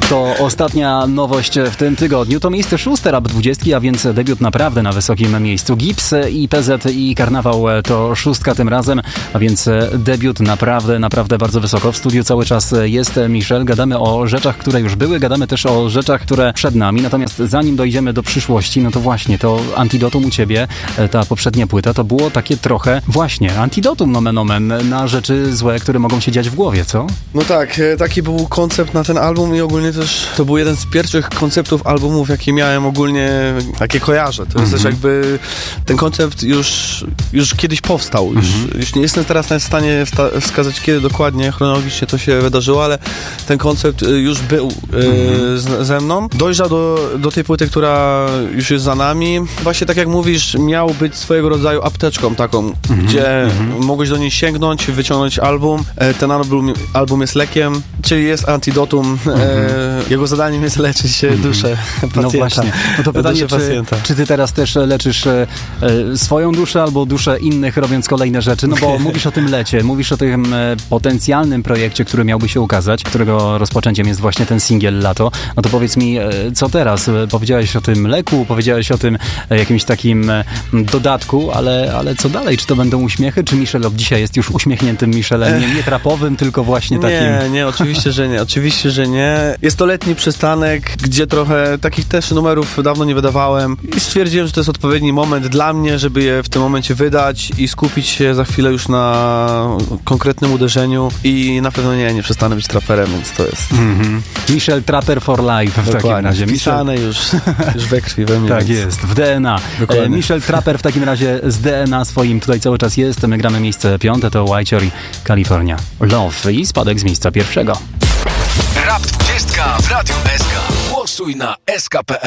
To ostatnia nowość w tym tygodniu. To miejsce 6 Rap 20, a więc debiut naprawdę na wysokim miejscu. Gips i PZ i Karnawał to 6 tym razem, a więc debiut naprawdę bardzo wysoko. W studiu cały czas jest Michel. Gadamy o rzeczach, które już były, gadamy też o rzeczach, które przed nami. Natomiast zanim dojdziemy do przyszłości, no to właśnie, to Antidotum u ciebie, ta poprzednia płyta, to było takie trochę właśnie antidotum nomen omen na rzeczy złe, które mogą się dziać w głowie, co? No tak, taki był koncept na ten album i ogólnie też to był jeden z pierwszych konceptów albumów, jakie miałem ogólnie, jakie kojarzę. To jest też jakby, ten koncept już kiedyś powstał. Już nie jestem teraz w stanie wskazać, kiedy dokładnie, chronologicznie to się wydarzyło, ale ten koncept już był ze mną. Dojrzał do tej płyty, która już jest za nami. Właśnie tak jak mówisz, miał być swojego rodzaju apteczką taką, gdzie mogłeś do niej sięgnąć, wyciągnąć album. Ten album jest lekiem, czyli jest antidotum. Jego zadaniem jest leczyć duszę pacjenta. No właśnie. No to pytanie, czy ty teraz też leczysz swoją duszę albo duszę innych, robiąc kolejne rzeczy? No bo mówisz o tym lecie, mówisz o tym potencjalnym projekcie, który miałby się ukazać, którego rozpoczęciem jest właśnie ten singiel Lato. No to powiedz mi, co teraz? Powiedziałeś o tym leku, powiedziałeś o tym jakimś takim dodatku, ale co dalej? Czy to będą uśmiechy? Czy Michel od dzisiaj jest już uśmiechniętym Michelem? Nie trapowym, tylko właśnie takim... Nie, oczywiście, że nie. Jest to letni przystanek, gdzie trochę takich też numerów dawno nie wydawałem i stwierdziłem, że to jest odpowiedni moment dla mnie, żeby je w tym momencie wydać i skupić się za chwilę już na konkretnym uderzeniu i na pewno nie przestanę być traperem, więc to jest... Michel Trapper for Life w takim razie. Wpisane już we krwi, we mnie. Tak jest, w DNA. Michel Trapper w takim razie z DNA swoim tutaj cały czas jest. My gramy miejsce 5, to White i California Love i spadek z miejsca 1. Rap 20 w Radiu SK. Głosuj na SK.pl.